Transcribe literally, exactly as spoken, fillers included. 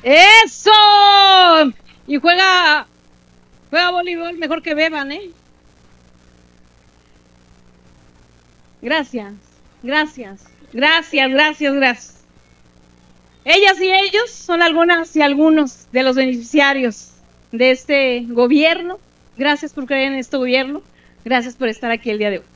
¡Eso! Y juega, juega voleibol mejor que beban, ¿eh? Gracias, gracias, gracias, gracias, gracias. Ellas y ellos son algunas y algunos de los beneficiarios de este gobierno. Gracias por creer en este gobierno. Gracias por estar aquí el día de hoy.